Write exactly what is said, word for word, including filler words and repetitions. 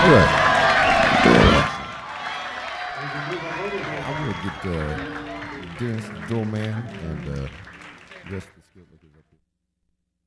Right. I will get uh, Dennis Doorman and uh, rest of the skill lookers up here.